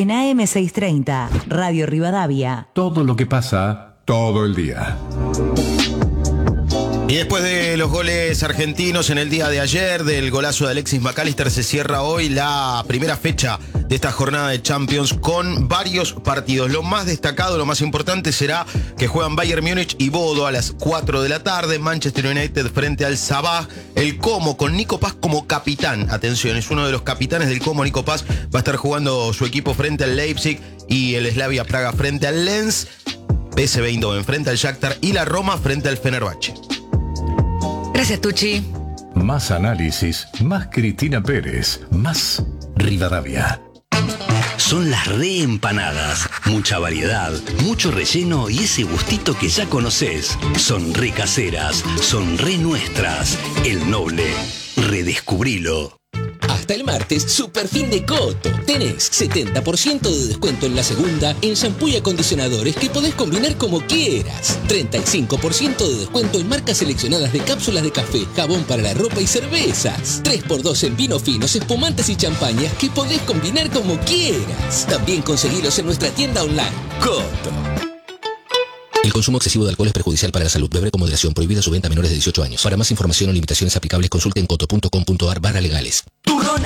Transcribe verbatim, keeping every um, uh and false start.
En A M seiscientos treinta, Radio Rivadavia. Todo lo que pasa, todo el día. Y después de los goles argentinos en el día de ayer, del golazo de Alexis McAllister, se cierra hoy la primera fecha de esta jornada de Champions con varios partidos. Lo más destacado, lo más importante será que juegan Bayern Múnich y Bodo a las cuatro de la tarde, Manchester United frente al Sabah, el Como con Nico Paz como capitán. Atención, es uno de los capitanes del Como, Nico Paz, va a estar jugando su equipo frente al Leipzig y el Slavia Praga frente al Lens, P S V Eindhoven frente al Shakhtar y la Roma frente al Fenerbahce. Gracias, Tucci. Más análisis, más Cristina Pérez, más Rivadavia. Son las reempanadas. Mucha variedad, mucho relleno y ese gustito que ya conoces. Son re caseras, son re nuestras. El Noble. Redescubrilo. Hasta el martes, super fin de Coto. Tenés setenta por ciento de descuento en la segunda en shampoo y acondicionadores que podés combinar como quieras. treinta y cinco por ciento de descuento en marcas seleccionadas de cápsulas de café, jabón para la ropa y cervezas. tres por dos en vinos finos, espumantes y champañas que podés combinar como quieras. También conseguilos en nuestra tienda online. Coto. El consumo excesivo de alcohol es perjudicial para la salud. Beber con moderación. Prohibida su venta a menores de dieciocho años. Para más información o limitaciones aplicables, consulte en coto punto com punto ar barra legales. Turrón